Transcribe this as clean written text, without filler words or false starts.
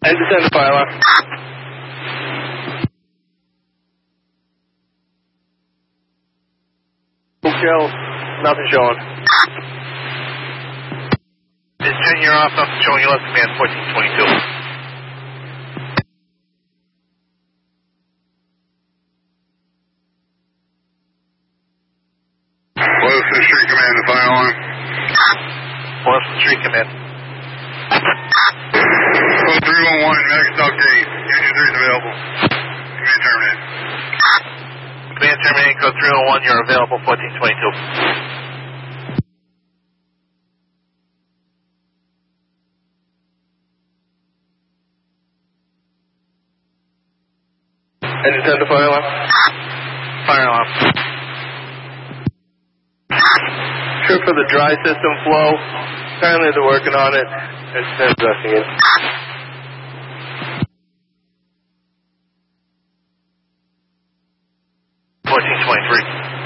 Engine 10 to fire alarm. Shell, nothing showing. This Jen, you're off, nothing showing. You left command 1422. Wilson Street Command to fire alarm. Wilson Street Command. Code 311, Max Stock Gate. Engine 3 is available. Command terminated. Command terminating, code 301, you're available 1422. Engine 10 to fire alarm. Fire alarm. Sure for the dry system flow. Apparently they're working on it. Engine 10 addressing it. 1423.